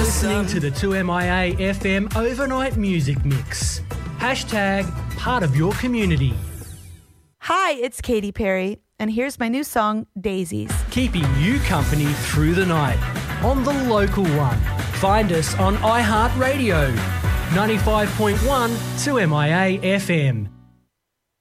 listening to the 2MIA FM Overnight Music Mix. Hashtag part of your community. Hi, it's Katy Perry, and here's my new song, Daisies. Keeping you company through the night on the local one. Find us on iHeartRadio, 95.1 2MIA FM.